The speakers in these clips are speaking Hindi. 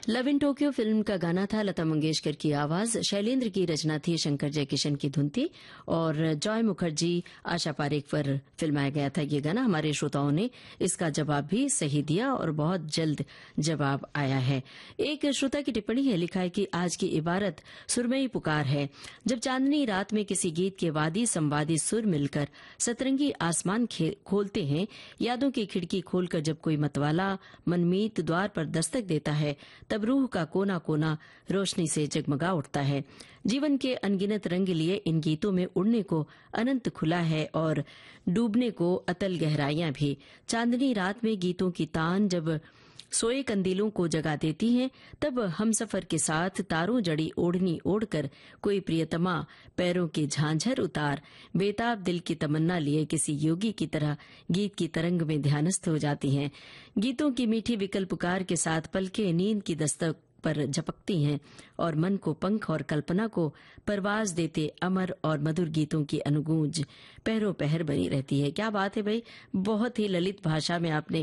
लव इन टोक्यो फिल्म का गाना था, लता मंगेशकर की आवाज, शैलेंद्र की रचना थी, शंकर जयकिशन की धुन थी और जॉय मुखर्जी, आशा पारेख पर फिल्माया गया था ये गाना। हमारे श्रोताओं ने इसका जवाब भी सही दिया और बहुत जल्द जवाब आया है। एक श्रोता की टिप्पणी है, लिखा है कि आज की इबारत सुरमई पुकार है। जब चांदनी रात में किसी गीत के वादी संवादी सुर मिलकर सतरंगी आसमान खोलते हैं, यादों की खिड़की खोलकर जब कोई मतवाला मनमीत द्वार पर दस्तक देता है, तब रूह का कोना कोना रोशनी से जगमगा उठता है। जीवन के अनगिनत रंग लिए इन गीतों में उड़ने को अनंत खुला है और डूबने को अतल गहराइयां भी। चांदनी रात में गीतों की तान जब सोए कंदीलों को जगा देती हैं, तब हमसफर के साथ तारों जड़ी ओढ़नी ओढ़कर कोई प्रियतमा पैरों की झांझर उतार बेताब दिल की तमन्ना लिए किसी योगी की तरह गीत की तरंग में ध्यानस्थ हो जाती हैं। गीतों की मीठी विकल पुकार के साथ पलकें नींद की दस्तक पर झपकती हैं और मन को पंख और कल्पना को परवाज देते अमर और मधुर गीतों की अनुगूंज पहरों पहर बनी रहती है। क्या बात है भाई, बहुत ही ललित भाषा में आपने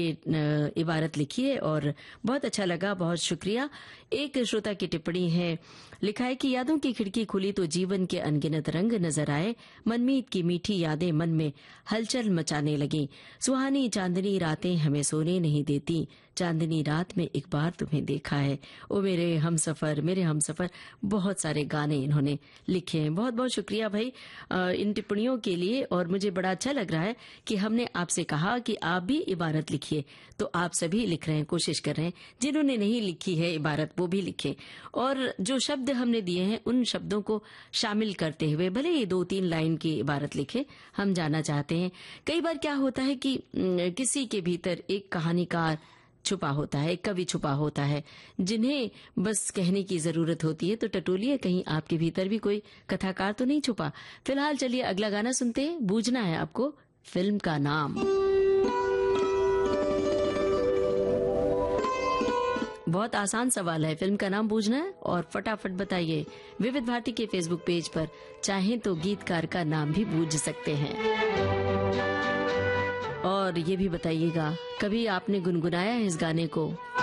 ये इबारत लिखी है और बहुत अच्छा लगा, बहुत शुक्रिया। एक श्रोता की टिप्पणी है, लिखा है कि यादों की खिड़की खुली तो जीवन के अनगिनत रंग नजर आए, मनमीत की मीठी यादें मन में हलचल मचाने लगी। सुहानी चांदनी रातें हमें सोने नहीं देती, चांदनी रात में एक बार तुम्हें देखा है। ओ मेरे हमसफर, बहुत सारे गाने इन्होंने लिखे हैं। बहुत बहुत शुक्रिया भाई इन टिप्पणियों के लिए। और मुझे बड़ा अच्छा लग रहा है कि हमने आपसे कहा कि आप भी इबारत लिखिए, तो आप सभी लिख रहे हैं, कोशिश कर रहे हैं। जिन्होंने नहीं लिखी है इबारत वो भी लिखें, और जो शब्द हमने दिए हैं उन शब्दों को शामिल करते हुए भले ही 2-3 लाइन की इबारत लिखें। हम जानना चाहते हैं, कई बार क्या होता है कि किसी के भीतर एक कहानीकार छुपा होता है, एक कवि छुपा होता है, जिन्हें बस कहने की जरूरत होती है। तो टटोलिए, कहीं आपके भीतर भी कोई कथाकार तो नहीं छुपा। फिलहाल चलिए अगला गाना सुनते हैं। बूझना है आपको फिल्म का नाम। बहुत आसान सवाल है, फिल्म का नाम बूझना है और फटाफट बताइए। विविध भारती के फेसबुक पेज पर चाहें तो गीतकार का नाम भी बूझ सकते हैं। और ये भी बताइएगा, कभी आपने गुनगुनाया है इस गाने को?